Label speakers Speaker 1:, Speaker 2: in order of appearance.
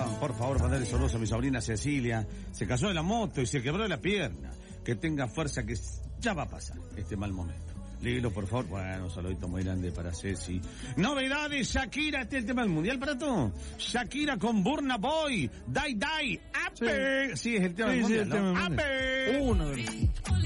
Speaker 1: por favor, mandale saludos a mi sobrina Cecilia. Se cayó de la moto y se quebró la pierna. Que tenga fuerza, que ya va a pasar este mal momento. Léelo, por favor. Bueno, un saludito muy grande para Ceci. Novedades, Shakira, el tema del mundial para todo. Shakira con Burna Boy. Die, die, ape. Sí, es el tema del mundial, ¿no? Ape.
Speaker 2: Uno de los